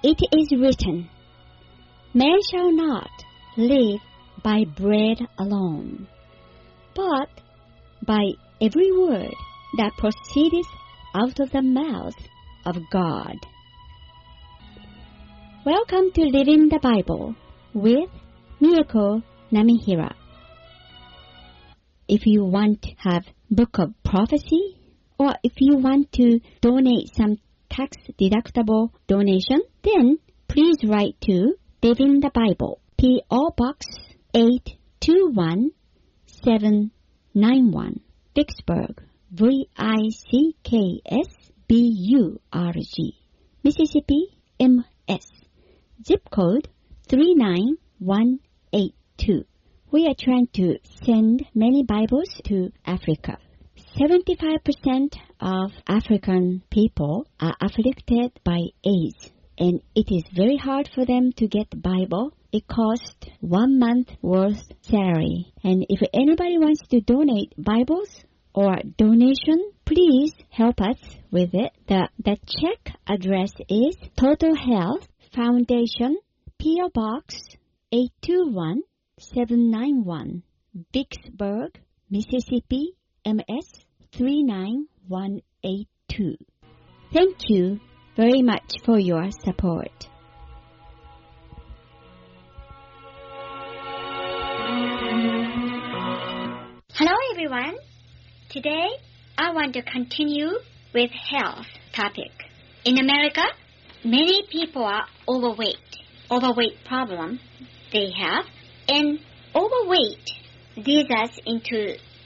it is written, Man shall not live by bread alone, but by every word that proceedeth out of the mouth of God. Welcome to Living the Bible with Miyako Namihira. If you want to have Book of Prophecy, or if you want to donate some tax-deductible donation, then please write to Living the Bible, P.O. Box 821791, Vicksburg, Vicksburg, Mississippi, MS. Zip code 39182. We are trying to send many Bibles to Africa. 75% of African people are afflicted by AIDS, and it is very hard for them to get the Bible. It costs 1 month worth salary. And if anybody wants to donate Bibles or donation, please help us with it. The check address is Total Health Foundation, P.O. Box 821791, Vicksburg, Mississippi, MS 39182. Thank you very much for your support. Hello everyone. Today I want to continue with health topic. In America, many people are overweight. Overweight problem they have, and overweight leads us into